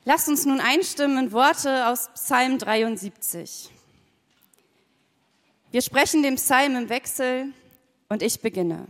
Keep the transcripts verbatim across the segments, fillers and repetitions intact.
Lasst uns nun einstimmen in Worte aus Psalm dreiundsiebzig. Wir sprechen den Psalm im Wechsel und ich beginne.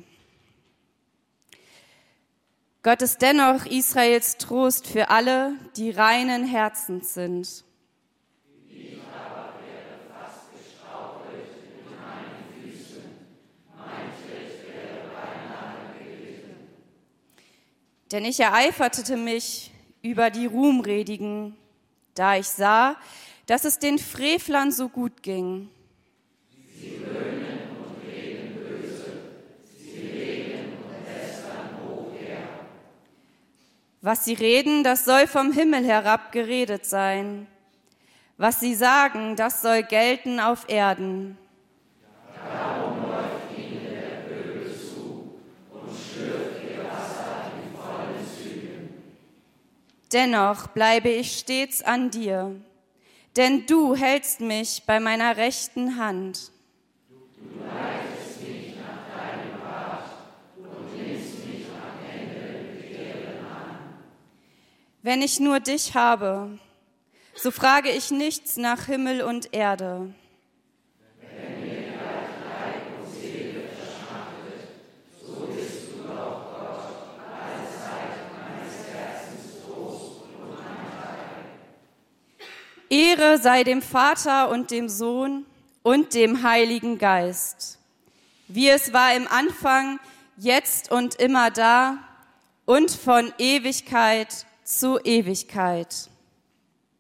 Gott ist dennoch Israels Trost für alle, die reinen Herzens sind. Ich aber werde fast gestrauchelt in meinen Füßen, mein Schritt wäre beinahe geglitten. Denn ich ereiferte mich über die Ruhmredigen, da ich sah, dass es den Frevlern so gut ging. Sie höhnen und reden böse, sie reden und lästern hochher. Was sie reden, das soll vom Himmel herab geredet sein. Was sie sagen, das soll gelten auf Erden. Darum läuft ihnen der Pöbel zu und schlürft ihr Wasser in vollen Zügen. Dennoch bleibe ich stets an dir, denn du hältst mich bei meiner rechten Hand. Du leitest mich nach deinem Rat und nimmst mich am Ende mit Ehren an. Wenn ich nur dich habe, so frage ich nichts nach Himmel und Erde. Wenn mir gleich Leib und Seele verschmachtet, so bist du doch Gott, allzeit meines Herzens Trost und Anteil. Ehre sei dem Vater und dem Sohn und dem Heiligen Geist, wie es war im Anfang, jetzt und immer da und von Ewigkeit zu Ewigkeit.